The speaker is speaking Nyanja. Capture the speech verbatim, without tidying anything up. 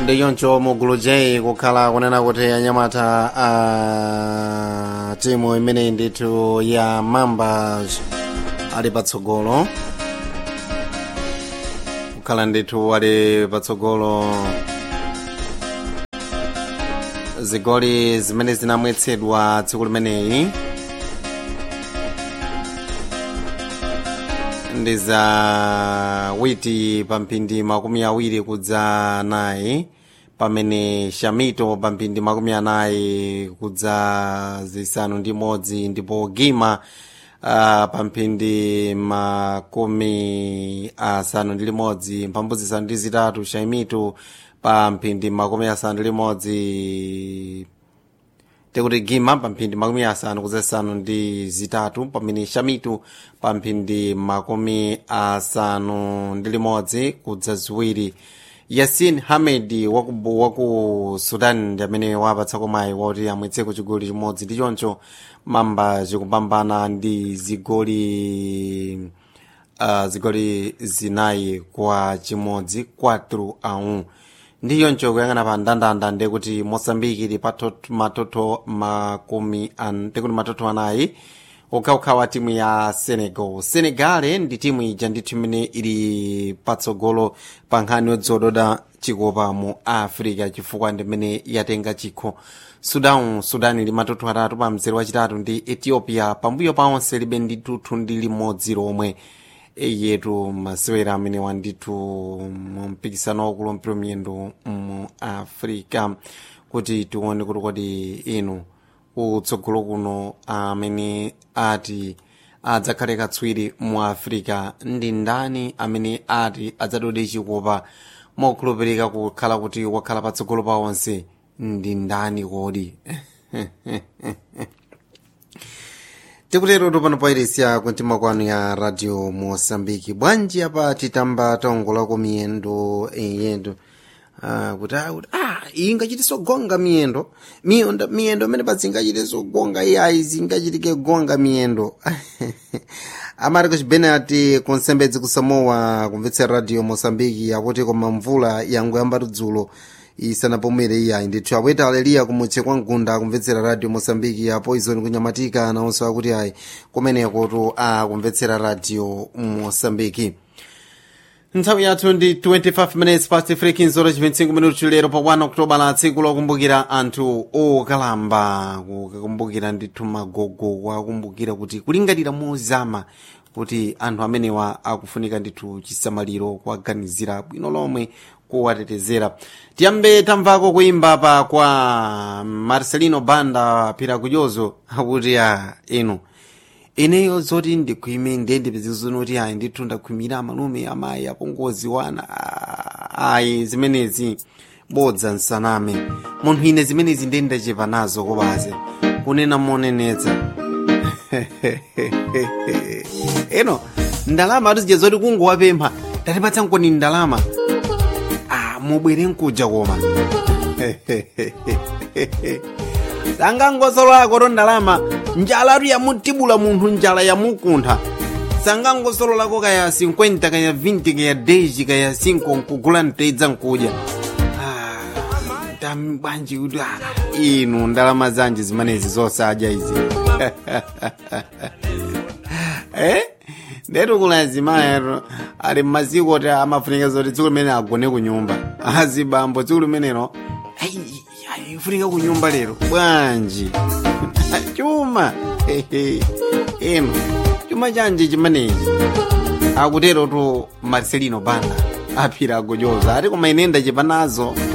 ndi yoncho mugulu J kukhala kunena kuti anyamata a timu imene ndithu ya Mambas ali patsogolo, kukhala ndithu ali patsogolo. Zigoli zimene zinamwetsedwa tsiku limeneyi ndi za witi pamphindi makumi awiri kudza nayi, pamene Shamito pamphindi makumi anayi kudza zisanu ndi modzi, ndipo Gima uh, pamphindi makumi asanu ndi limodzi mphambu zisanu ndi zitatu, Shamito pamphindi makumi asanu ndi limodzi, tekuti Gima pamphindi makumi asanu kudza zisanu ndi zitatu, pamene Shamito pamphindi makumi asanu ndi limodzi kudza ziwiri. Yasin Hamedi waku, waku Sudan ndi amene wapatsako mayi woti amwetseko chigoli chimodzi, ndi choncho Mamba zikupambana ndi zigoli uh, zigoli zinayi kwa chimodzi, quatro a um. Ndi yoncho kuyang'ana pa ndandanda ndi kuti Mozambique ili pa matoto makumi an tekuti matoto anayi ukhaukhawa timu ya Senegal. Senegal ndi timu ija ndithu imene ili patsogolo pa nkhani yodzododa chikopa mu Africa chifukwa ndi imene yatenga chikho. Sudan Sudan ili matoto atatu pa mzere wachitatu ndi Ethiopia, pambuyo paonse libe ndithu ndi limodzi lomwe. Yetu masewera amene wandithu mu mpikisano wakulu mpira miyendo mu Africa, kuti tione kuti kodi inu kutsogolo kuno amene ati adzakhale katswiri mu Africa ndi ndani amene ati adzadode chikopa mokhulupirika kukhala kuti wakhala patsogolo pa onse ndi ndani kodi? Tikutero tupano pairisia kuntima kwanu ya Radio Mozambique. Bwanji apa titamba tongola ku miyendo yendo uh, kuti ah ingachitiso gonga miyendo miyendo miyendo amene patsi ingachitiso gonga iyayi zingachitike gonga miyendo. Amariko Benati konsembedzi kusamowa kumvetsera Radio Mozambique akuti koma mvula yangoyamba tudzulo isanapomere iya ndithu aweta alelia kumutche kwa mgunda kumvetsera Radio Mozambique ya Poison kunyamatika naonso akuti ayi kumeneko to a kumvetsera Radio Mozambique. Nthawi yathu ndi twenty-five minutes past three kinzoro twenty-five minuti lero pa one October la tsiku lokumbukira anthu okalamba, kukumbukira ndithu magogo, wakumbukira kuti kulingalira mozama kuti anthu amenewa akufunika ndithu chisamaliro kuwaganizira bwino lomwe kuwatetezera. Tiyambe tamvako kuimba pa kwa Marcelino Banda Pira Kujozo akuti ya inu ineyo zoti ndikuime ndende bezizunoti ayi ndithu ndakhwimira malume amayi apongozi wana ayi zimenezi bodza nsaname munthu ine zimenezi ndenda chepa nazo kobaze kunena monenetsa. Eno ndalama atuzije zoti kungowapempha tatipatsa nkoni ndalama mubwere nkuja koma sanga ngosolola koto ndalama njala atu yamutibula munthu njala yamukuntha. Sanga ngosolola ko kaya cinquenta kaya vinte kaya dez kaya cinco nkugula ntedza nkuja tam banji kuti inu ndalama zanji zimenezi zosadya izi. Eh ndeto kulazima ali maziko kuti amafunika zoti tsiku limene agone ku nyumba azibambo tsiku limenelo ayi funika ku nyumba lero bwanji chuma eno chuma chanji chimenechi akutero to Marcelino Banda Apira Kujozo ati koma ine ndachepa nazo